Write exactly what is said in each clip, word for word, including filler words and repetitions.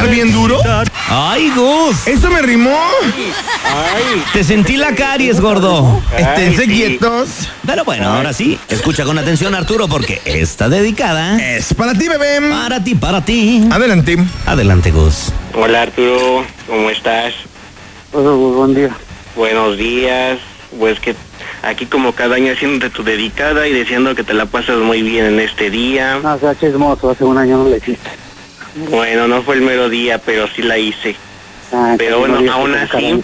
dar bien duro? Ay, Gus. ¿Eso me rimó? Ay. Te sentí la caries, gordo. Esténse sí. quietos. Pero bueno, ahora sí, escucha con atención, Arturo, porque está dedicada Es para ti, bebé. para ti, para ti. Adelante. Adelante, Gus. Hola Arturo, ¿cómo estás? Hola, buen día. Buenos días. Pues que aquí como cada año haciéndote tu dedicada y deseando que te la pases muy bien en este día. No, o sea, chismoso, hace un año no le hiciste. Bueno, no fue el mero día, pero sí la hice. Ah, Pero que no bueno, digas aún que así, carajo.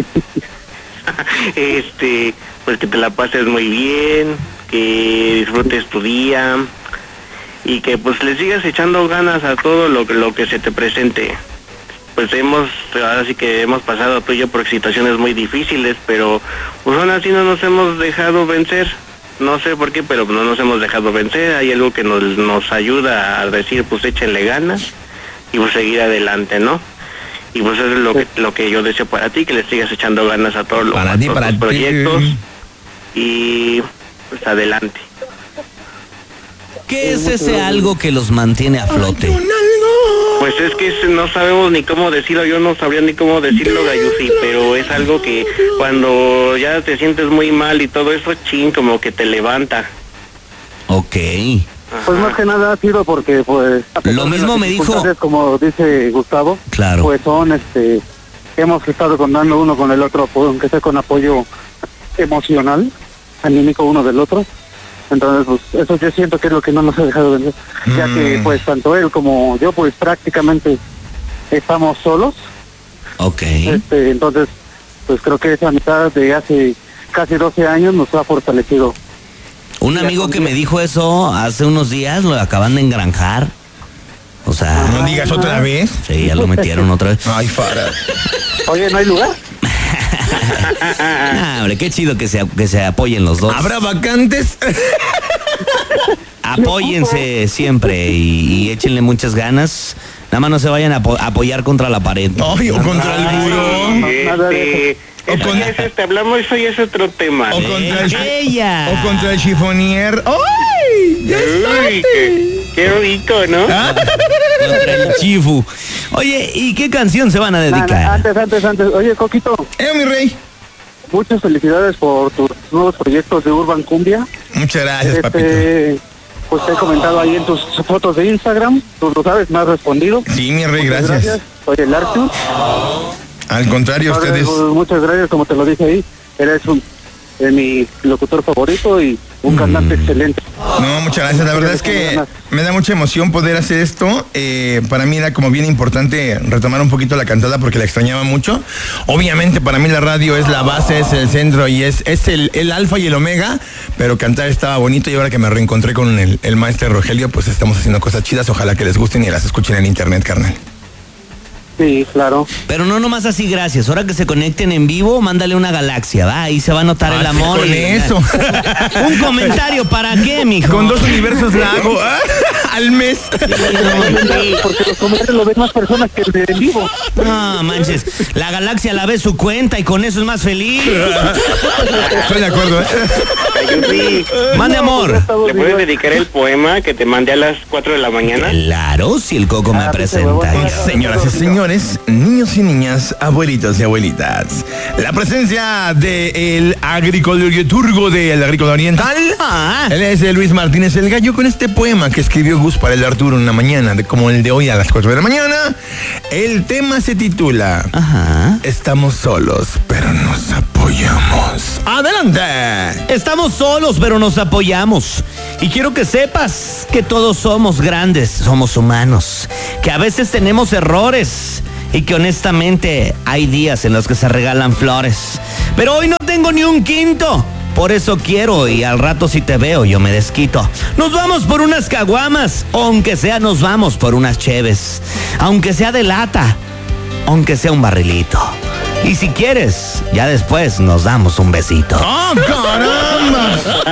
este, pues que te la pases muy bien, que disfrutes tu día y que pues le sigas echando ganas a todo lo que lo que se te presente. Pues hemos, ahora sí que hemos pasado tú y yo por situaciones muy difíciles, pero pues aún así no nos hemos dejado vencer. No sé por qué, pero no nos hemos dejado vencer. Hay algo que nos, nos ayuda a decir, pues échenle ganas y pues seguir adelante, ¿no? Y pues eso es lo que lo que yo deseo para ti, que le sigas echando ganas a todos los, Para a ti, todos para los ti. proyectos y pues adelante. ¿Qué es ese algo que los mantiene a flote? Pues es que es- no sabemos ni cómo decirlo, yo no sabría ni cómo decirlo, Gayusi, pero es algo que cuando ya te sientes muy mal y todo eso, chin, como que te levanta. Ok. Pues más que nada ha sido porque, pues... a pesar Lo de mismo las me dijo- circunstancias, como dice Gustavo, Claro. pues son, este... hemos estado contando uno con el otro, pues, aunque sea con apoyo emocional, anímico uno del otro. Entonces, pues, eso yo siento que es lo que no nos ha dejado vencer. Ya que, Mm. pues, tanto él como yo, pues, prácticamente estamos solos. Ok. Este, entonces, pues, creo que esa amistad de hace casi doce años nos ha fortalecido. Un amigo que me dijo eso hace unos días, lo acaban de engranjar. O sea, No digas otra vez. sí, ya lo metieron otra vez. Ay, Fara. Oye, ¿no hay lugar? Ah, hombre, qué chido que se, que se apoyen los dos. ¿Habrá vacantes? Apóyense siempre y, y échenle muchas ganas. Nada más no se vayan a apo- apoyar contra la pared. Ay, o contra el muro. nada de Este, O eso con- ya es este, hablamos, eso ya es otro tema. O contra el, Ella. o contra el chifonier. ¡Ay! ¡Ya Uy, qué, qué rico, ¿no? Ah. Contra el chifu. Oye, ¿y qué canción se van a Nada, dedicar? antes, antes, antes. Oye, Coquito, ¡Eh, mi rey! muchas felicidades por tus nuevos proyectos de Urban Cumbia. Muchas gracias, papito. Este, pues te he comentado ahí en tus fotos de Instagram, tú lo sabes, me has respondido. Sí, mi rey, Muchas gracias. Soy el Arthur. Al contrario, Ahora, ustedes. pues, muchas gracias, como te lo dije ahí. Eres un, eh, mi locutor favorito y un cantante excelente. No, muchas gracias. La verdad es que me da mucha emoción poder hacer esto. Eh, para mí era como bien importante retomar un poquito la cantada porque la extrañaba mucho. Obviamente para mí la radio es la base, es el centro y es, es el, el alfa y el omega, pero cantar estaba bonito y ahora que me reencontré con el, el maestro Rogelio, pues estamos haciendo cosas chidas. Ojalá que les gusten y las escuchen en internet, carnal. Sí, claro. Pero no nomás así, gracias. Ahora que se conecten en vivo, mándale una galaxia, va. Ahí se va a notar el Ah, amor. con y- eso. Un comentario, ¿para qué, mijo? Con dos universos la hago ah, al mes. Porque los comentarios lo ven más personas que el de en vivo. No, manches. La galaxia la ve su cuenta y con eso es más feliz. Estoy de acuerdo, ¿eh? Gayusi, Mande amor. ¿le puedes dedicar el poema que te mandé a las cuatro de la mañana? Claro, si el coco me Ah, presenta. pinche huevón. Señoras y señores, niños y niñas, abuelitos y abuelitas, la presencia del agriculturgo del agrícola oriental. Ah. Él es de Luis Martínez el Gallo con este poema que escribió Gus para el Arturo en una mañana, de, como el de hoy a las cuatro de la mañana. El tema se titula Ajá. Estamos solos, pero nos apoyamos. ¡Adelante! Estamos solos, pero nos apoyamos. Y quiero que sepas que todos somos grandes, somos humanos, que a veces tenemos errores y que honestamente hay días en los que se regalan flores. Pero hoy no tengo ni un quinto. Por eso quiero y al rato si te veo yo me desquito. Nos vamos por unas caguamas, aunque sea nos vamos por unas cheves. Aunque sea de lata, aunque sea un barrilito. Y si quieres, ya después nos damos un besito. ¡Oh, caramba!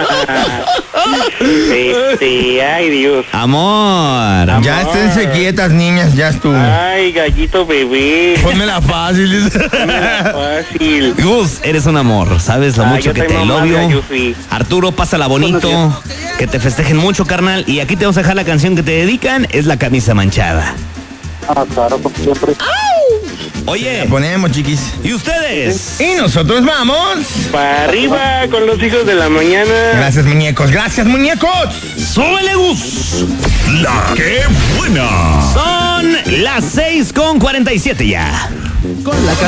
Este, ay Dios. Amor. Ya esténse quietas, niñas, ya estuvo. Ay, gallito bebé. Pónmela fácil. Fácil. Gus, eres un amor, sabes lo Ah, mucho yo que soy te mamá de elogio. Ayufi. Arturo, pásala bonito, que te festejen mucho, carnal. Y aquí te vamos a dejar la canción que te dedican, es La Camisa Manchada. Ah, claro, como siempre. Oye, La ponemos, chiquis. ¿y ustedes? Y nosotros vamos. Para arriba con los hijos de la mañana. Gracias, muñecos. Gracias, muñecos. ¡Súbele, Gus! La que buena. Son las seis con cuarenta y siete ya. Con la